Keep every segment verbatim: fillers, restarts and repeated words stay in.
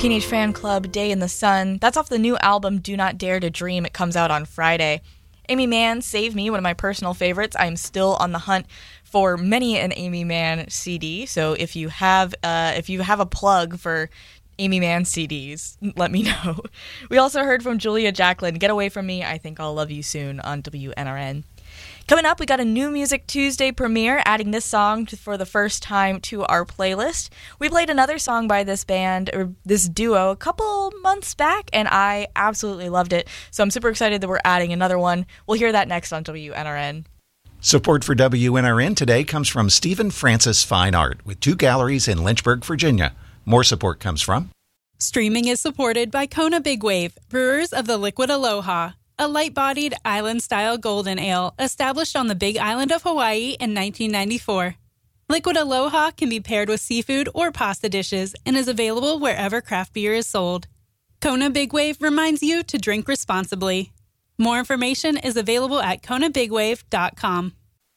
Teenage Fan Club, Day in the Sun. That's off the new album, Do Not Dare to Dream. It comes out on Friday. Aimee Mann, Save Me, one of my personal favorites. I'm still on the hunt for many an Aimee Mann C D. So if you have uh, if you have a plug for Aimee Mann C Ds, let me know. We also heard from Julia Jacklin, Get Away From Me, I Think I'll Love You Soon on W N R N. Coming up, we got a New Music Tuesday premiere, adding this song to, for the first time to our playlist. We played another song by this band, or this duo, a couple months back, and I absolutely loved it. So I'm super excited that we're adding another one. We'll hear that next on W N R N. Support for W N R N today comes from Stephen Francis Fine Art, with two galleries in Lynchburg, Virginia. More support comes from... Streaming is supported by Kona Big Wave, brewers of the Liquid Aloha, a light-bodied island-style golden ale established on the Big Island of Hawaii in nineteen ninety-four. Liquid Aloha can be paired with seafood or pasta dishes and is available wherever craft beer is sold. Kona Big Wave reminds you to drink responsibly. More information is available at kona big wave dot com.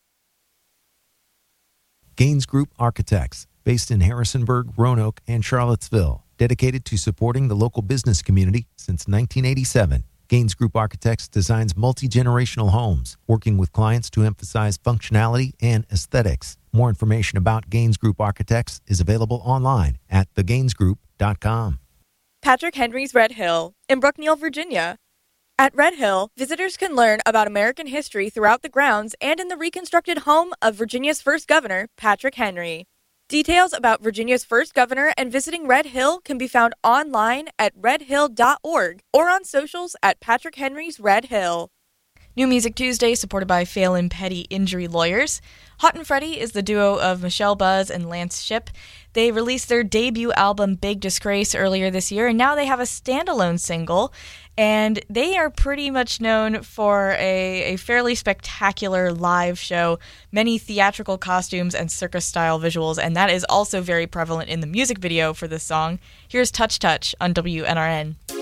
Gaines Group Architects, based in Harrisonburg, Roanoke, and Charlottesville, dedicated to supporting the local business community since nineteen eighty-seven. Gaines Group Architects designs multi-generational homes, working with clients to emphasize functionality and aesthetics. More information about Gaines Group Architects is available online at the gaines group dot com. Patrick Henry's Red Hill in Brookneal, Virginia. At Red Hill, visitors can learn about American history throughout the grounds and in the reconstructed home of Virginia's first governor, Patrick Henry. Details about Virginia's first governor and visiting Red Hill can be found online at red hill dot org or on socials at Patrick Henry's Red Hill. New Music Tuesday, supported by Phelan Petty Injury Lawyers. Hot and Freddie is the duo of Michelle Buzz and Lance Shipp. They released their debut album, Big Disgrace, earlier this year, and now they have a standalone single. And they are pretty much known for a, a fairly spectacular live show, many theatrical costumes and circus-style visuals, and that is also very prevalent in the music video for this song. Here's Touch Touch on W N R N.